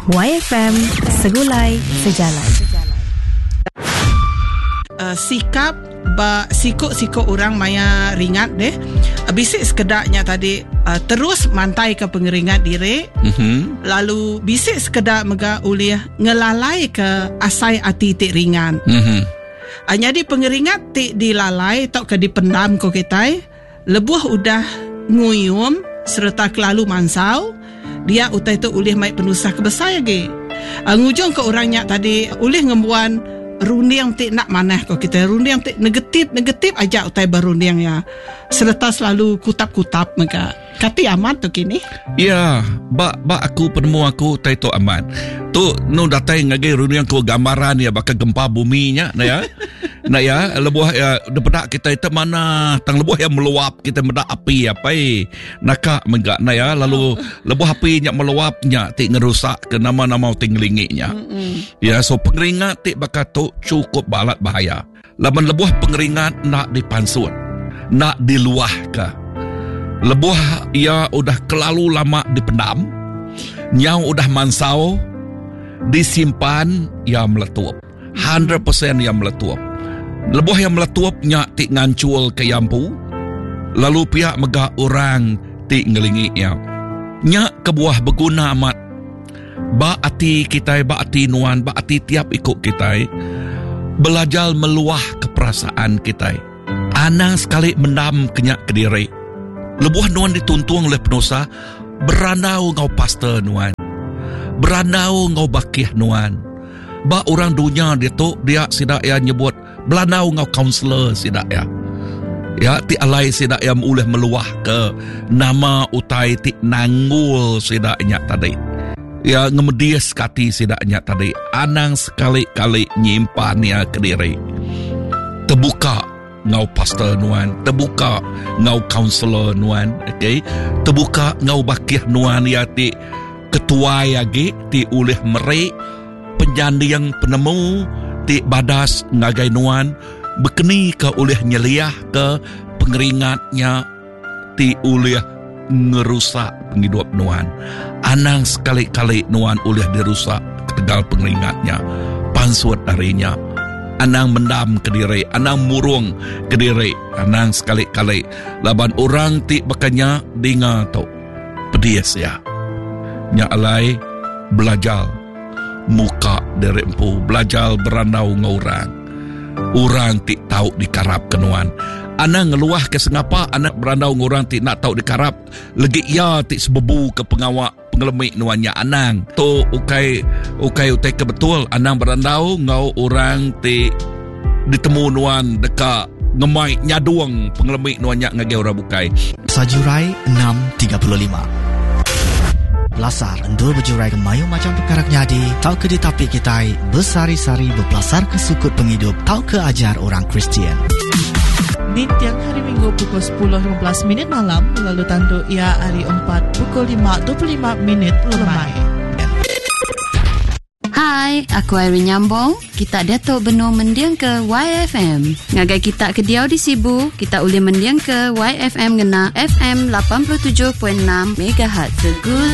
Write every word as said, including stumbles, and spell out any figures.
Y F M, segulai sejalan. Uh, sikap ba sikut-sikut orang maya ringat deh. Uh, bisik sekedarnya tadi uh, terus mantai ke pengeringat diri. Mm-hmm. Lalu bisik sekedar mega ulih ngelalai ke asai ati tik ringan. Mm-hmm. Uh, jadi pengeringat tik dilalai tak ke dipendam ko kita. Lebuh udah nguyum serta kelalu mansau. Dia utai tu ulih mai penusah kebesar lagi. Uh, ngujung ke orangnya tadi ulih ngembuan runding tik nak manah kau kita runding tik negatif negatif aja utai berunding ya serta selalu kutap-kutap mereka kati aman tu kini ya ba ba aku penemu aku tai tu aman tu nu datai ngagai runding ko gambaran ya bakal gempa buminya na ya na ya lebuh ya depedak kita itu mana tang lebuh yang meluap kita medak api apa eh naka menggak na ya lalu lebuh api nya meluapnya tik ngerusak ke nama-nama tinglingiknya ya so pengeringat tik bakal tu cukup balat bahaya. Laban lebuh pengeringat nak dipansun, nak diluah ke. Lebuh ia udah kelalu lama dipendam, nyau udah mansau, disimpan ia meletup. one hundred percent ia meletup. Lebuh yang meletup nyak tik ngancul ke yampu, lalu pihak megah orang tik ngelingi ia. Nyak kebuah berguna amat. Ba ati kita, ba ati nuan, ba ati tiap ikut kita belajar meluah keperasaan kita. Anang sekali mendam kenyak ke diri. Lebuh nuan dituntung oleh penusa, beranau ngau pastor nuan, beranau ngau bakih nuan. Ba orang dunia dia tu dia sidak ya nyebut beranau ngau counselor sidak ya. Ya ti alai sidak ya uleh meluah ke nama utai ti nanggul sidaknya tadi. Ya ngemedias kati sidaknya tadi anang sekali-kali nyimpan ya ke diri. Terbuka ngau pastor nuan, terbuka ngau counselor nuan, okay? Terbuka ngau bakih nuan ya ti ketua ya ge ti ulih merek penjandi yang penemu ti badas ngagai nuan bekeni ke ulih nyeliah ke pengeringatnya ti ulih ngerusak penghidup nuan. Anang sekali-kali nuan ulih dirusak ketegal pengeringatnya, pansuat darinya. Anang mendam ke diri, anang murung ke diri. Anang sekali-kali laban orang ti bakanya dengar tu pedias ya. Nya alai belajar muka dari empu, belajar berandau ngorang. Orang ti tahu dikarap kenuan. Anak ngeluah ke sengapa anak berandau ngorang ti nak tahu dikarap lagi ya ti sebebu ke pengawak pengelemik nuannya anang tu ukai ukai utai ke betul anang berandau ngau orang ti ditemu nuan deka ngemai nyaduang pengelemik nuannya ngage orang bukai. Sajurai enam tiga puluh lima Belasar endur berjurai ke mayu macam perkara nyadi tau ke di tapi kita bersari-sari berpelasar ke sukut penghidup tau ke ajar orang Kristian. Di tiang hari Minggu pukul sepuluh lima belas minit malam lalu tandu ia hari empat pukul lima dua puluh lima minit lemai. Hai, aku Irene Nyambong. Kita Datuk Benua mendiang ke Y F M. Ngagai kita ke Diau di Sibu, kita boleh mendiang ke Y F M ngena F M lapan puluh tujuh perpuluhan enam megahertz. Segul